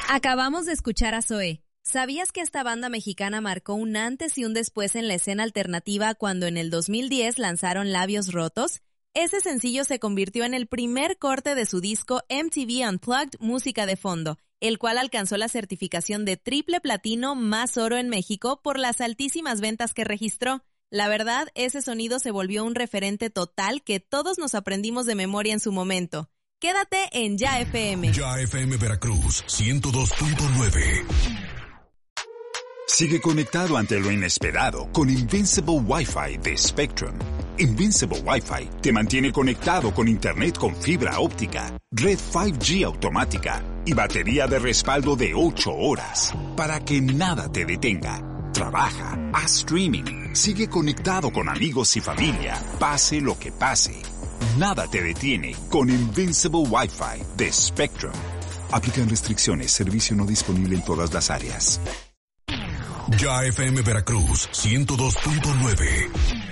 Acabamos de escuchar a Zoé. ¿Sabías que esta banda mexicana marcó un antes y un después en la escena alternativa cuando en el 2010 lanzaron Labios Rotos? Ese sencillo se convirtió en el primer corte de su disco MTV Unplugged Música de Fondo, el cual alcanzó la certificación de triple platino más oro en México por las altísimas ventas que registró. La verdad, ese sonido se volvió un referente total que todos nos aprendimos de memoria en su momento. Quédate en Ya FM. Ya FM Veracruz 102.9. Sigue conectado ante lo inesperado con Invincible Wi-Fi de Spectrum. Invincible Wi-Fi te mantiene conectado con internet con fibra óptica, red 5G automática y batería de respaldo de 8 horas para que nada te detenga. Trabaja, haz streaming, sigue conectado con amigos y familia, pase lo que pase. Nada te detiene con Invincible Wi-Fi de Spectrum. Aplican restricciones, servicio no disponible en todas las áreas. Ya FM Veracruz 102.9.